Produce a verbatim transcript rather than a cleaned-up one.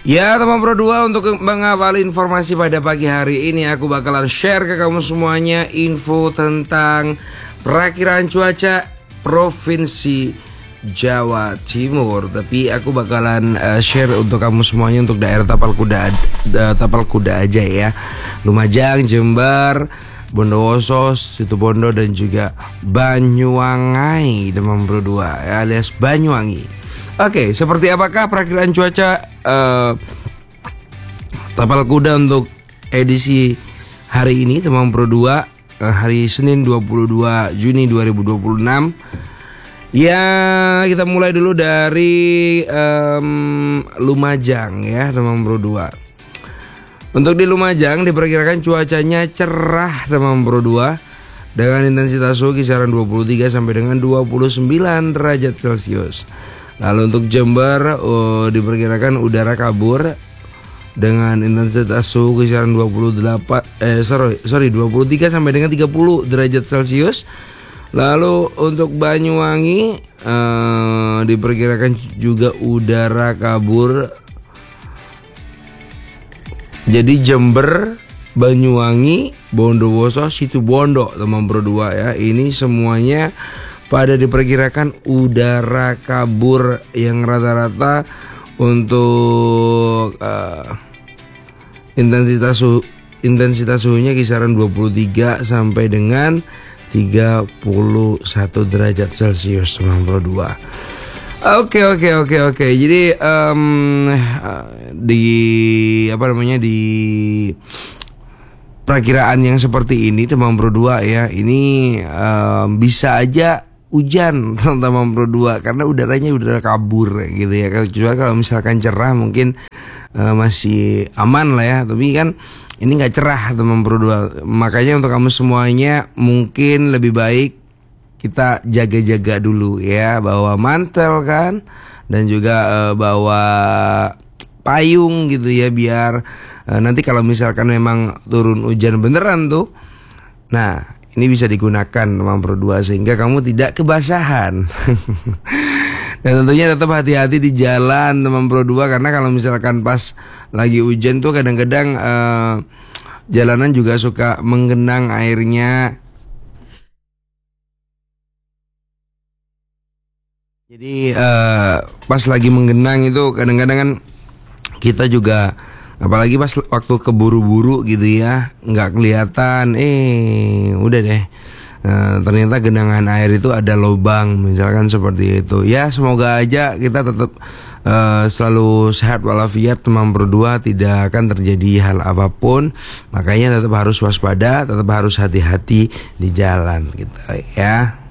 Ya teman Pro dua, untuk mengawali informasi pada pagi hari ini aku bakalan share ke kamu semuanya info tentang perakiraan cuaca Provinsi Jawa Timur. Tapi aku bakalan uh, share untuk kamu semuanya untuk daerah Tapal Kuda, uh, Tapal Kuda aja ya. Lumajang, Jember, Bondowoso, Situbondo dan juga Banyuwangi teman Pro dua ya, alias Banyuwangi. Oke, seperti apakah perakiraan cuaca uh, Tapal Kuda untuk edisi hari ini teman Pro dua, uh, hari Senin dua puluh dua Juni dua ribu dua puluh enam. Ya, kita mulai dulu dari um, Lumajang ya teman Pro dua. Untuk di Lumajang diperkirakan cuacanya cerah teman Pro dua, dengan intensitas suhu kisaran dua puluh tiga sampai dengan dua puluh sembilan derajat Celcius. Lalu untuk Jember uh, diperkirakan udara kabur dengan intensitas suhu kisaran dua puluh delapan eh sorry sorry dua puluh tiga sampai dengan tiga puluh derajat Celcius. Lalu untuk Banyuwangi uh, diperkirakan juga udara kabur. Jadi Jember, Banyuwangi, Bondowoso, Situbondo teman Pro dua ya, ini semuanya pada diperkirakan udara kabur yang rata-rata untuk uh, intensitas suhu, intensitas suhunya kisaran dua puluh tiga sampai dengan tiga puluh satu derajat Celcius teman Pro dua. Oke oke oke oke. Jadi um, di apa namanya di perakiraan yang seperti ini teman Pro dua ya, ini um, bisa aja hujan teman Pro dua karena udaranya udara kabur gitu ya. Kecuali kalau misalkan cerah mungkin uh, masih aman lah ya, tapi kan ini nggak cerah teman Pro dua. Makanya untuk kamu semuanya mungkin lebih baik kita jaga-jaga dulu ya, bawa mantel kan, dan juga uh, bawa payung gitu ya, biar uh, nanti kalau misalkan memang turun hujan beneran tuh, nah ini bisa digunakan teman Pro dua sehingga kamu tidak kebasahan. Dan tentunya tetap hati-hati di jalan teman Pro dua, karena kalau misalkan pas lagi hujan tuh kadang-kadang uh, jalanan juga suka menggenang airnya. Jadi uh, pas lagi menggenang itu kadang-kadang kan kita juga, apalagi pas waktu keburu-buru gitu ya, nggak kelihatan, eh udah deh, uh, ternyata genangan air itu ada lubang misalkan seperti itu ya. Semoga aja kita tetap uh, selalu sehat walafiat teman Pro dua, tidak akan terjadi hal apapun. Makanya tetap harus waspada, tetap harus hati-hati di jalan gitu ya.